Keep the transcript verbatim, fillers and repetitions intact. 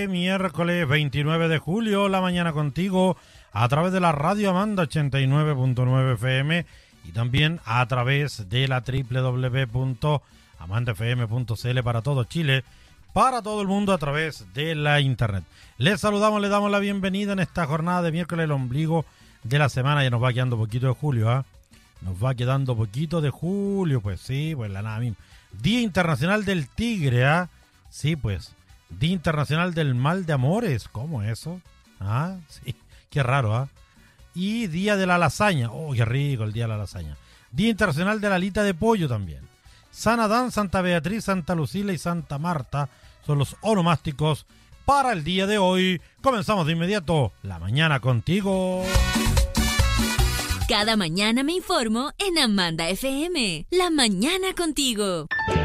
este miércoles veintinueve de julio, la mañana contigo, a través de la Radio Amanda ochenta y nueve punto nueve F M y también a través de la doble u doble u doble u punto amanda f m punto c l para todo Chile, para todo el mundo a través de la internet. Les saludamos, les damos la bienvenida en esta jornada de miércoles, el ombligo de la semana. Ya nos va quedando poquito de julio, ¿ah? ¿eh? Nos va quedando poquito de julio, pues sí, pues la nada misma. Día Internacional del Tigre, ¿ah? ¿eh? Sí, pues. Día Internacional del Mal de Amores. ¿Cómo eso? Ah, sí. Qué raro, ¿ah? ¿eh? Y Día de la Lasaña. Oh, qué rico el Día de la Lasaña. Día Internacional de la Alita de Pollo también. San Adán, Santa Beatriz, Santa Lucila y Santa Marta son los onomásticos para el día de hoy. Comenzamos de inmediato la mañana contigo. Cada mañana me informo en Amanda F M. La mañana contigo.